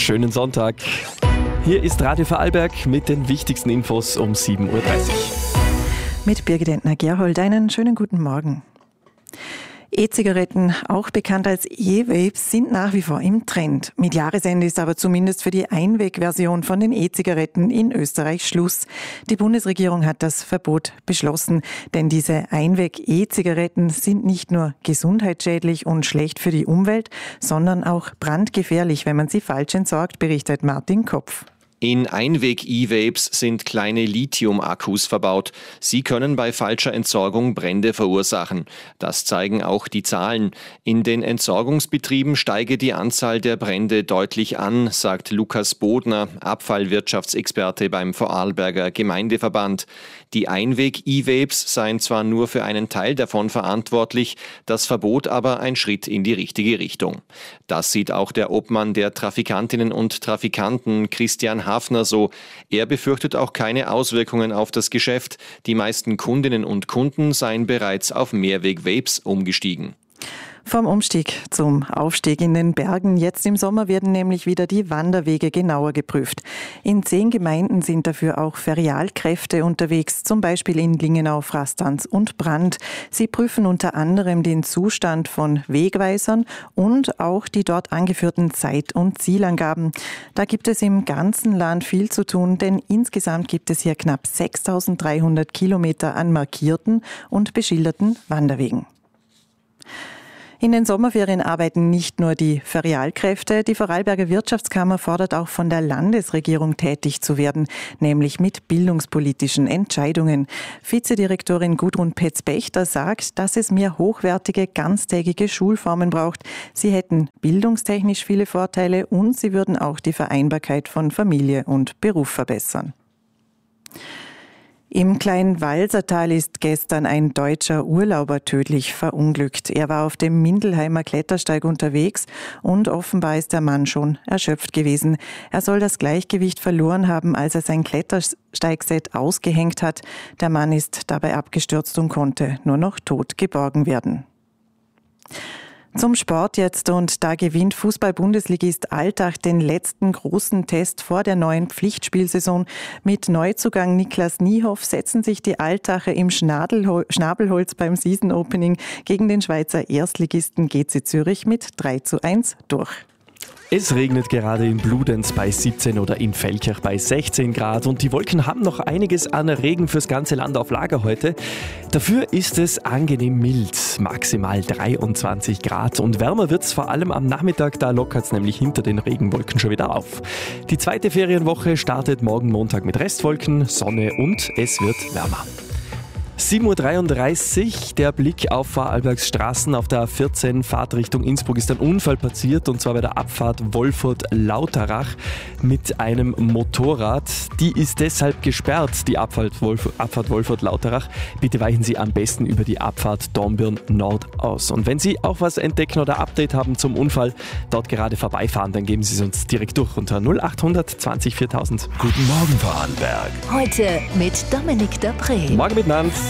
schönen Sonntag. Hier ist Radio Vorarlberg mit den wichtigsten Infos um 7.30 Uhr. Mit Birgit Entner-Gerhold einen schönen guten Morgen. E-Zigaretten, auch bekannt als E-Vapes, sind nach wie vor im Trend. Mit Jahresende ist aber zumindest für die Einwegversion von den E-Zigaretten in Österreich Schluss. Die Bundesregierung hat das Verbot beschlossen, denn diese Einweg-E-Zigaretten sind nicht nur gesundheitsschädlich und schlecht für die Umwelt, sondern auch brandgefährlich, wenn man sie falsch entsorgt, berichtet Martin Kopf. In Einweg-E-Vapes sind kleine Lithium-Akkus verbaut. Sie können bei falscher Entsorgung Brände verursachen. Das zeigen auch die Zahlen. In den Entsorgungsbetrieben steige die Anzahl der Brände deutlich an, sagt Lukas Bodner, Abfallwirtschaftsexperte beim Vorarlberger Gemeindeverband. Die Einweg-E-Vapes seien zwar nur für einen Teil davon verantwortlich, das Verbot aber ein Schritt in die richtige Richtung. Das sieht auch der Obmann der Trafikantinnen und Trafikanten, Christian Hafner, so. Er befürchtet auch keine Auswirkungen auf das Geschäft. Die meisten Kundinnen und Kunden seien bereits auf Mehrweg-Vapes umgestiegen. Vom Umstieg zum Aufstieg in den Bergen. Jetzt im Sommer werden nämlich wieder die Wanderwege genauer geprüft. In 10 Gemeinden sind dafür auch Ferialkräfte unterwegs, zum Beispiel in Lingenau, Frastanz und Brand. Sie prüfen unter anderem den Zustand von Wegweisern und auch die dort angeführten Zeit- und Zielangaben. Da gibt es im ganzen Land viel zu tun, denn insgesamt gibt es hier knapp 6.300 Kilometer an markierten und beschilderten Wanderwegen. In den Sommerferien arbeiten nicht nur die Ferialkräfte. Die Vorarlberger Wirtschaftskammer fordert auch von der Landesregierung tätig zu werden, nämlich mit bildungspolitischen Entscheidungen. Vizedirektorin Gudrun Petz-Bechter sagt, dass es mehr hochwertige, ganztägige Schulformen braucht. Sie hätten bildungstechnisch viele Vorteile und sie würden auch die Vereinbarkeit von Familie und Beruf verbessern. Im Kleinwalsertal ist gestern ein deutscher Urlauber tödlich verunglückt. Er war auf dem Mindelheimer Klettersteig unterwegs und offenbar ist der Mann schon erschöpft gewesen. Er soll das Gleichgewicht verloren haben, als er sein Klettersteigset ausgehängt hat. Der Mann ist dabei abgestürzt und konnte nur noch tot geborgen werden. Zum Sport jetzt, und da gewinnt Fußball-Bundesligist Altach den letzten großen Test vor der neuen Pflichtspielsaison. Mit Neuzugang Niklas Niehoff setzen sich die Altacher im Schnabelholz beim Season Opening gegen den Schweizer Erstligisten GC Zürich mit 3:1 durch. Es regnet gerade in Bludenz bei 17 oder in Feldkirch bei 16 Grad und die Wolken haben noch einiges an Regen fürs ganze Land auf Lager heute. Dafür ist es angenehm mild, maximal 23 Grad und wärmer wird es vor allem am Nachmittag, da lockert es nämlich hinter den Regenwolken schon wieder auf. Die zweite Ferienwoche startet morgen Montag mit Restwolken, Sonne und es wird wärmer. 7.33 Uhr, der Blick auf Vorarlbergs Straßen. Auf der A14 Fahrt Richtung Innsbruck ist ein Unfall passiert, und zwar bei der Abfahrt Wolfurt-Lauterach mit einem Motorrad. Die ist deshalb gesperrt, die Abfahrt Wolfurt-Lauterach. Bitte weichen Sie am besten über die Abfahrt Dornbirn Nord aus. Und wenn Sie auch was entdecken oder Update haben zum Unfall, dort gerade vorbeifahren, dann geben Sie es uns direkt durch unter 0800 20 4000. Guten Morgen Vorarlberg. Heute mit Dominik Dapré. Morgen miteinander.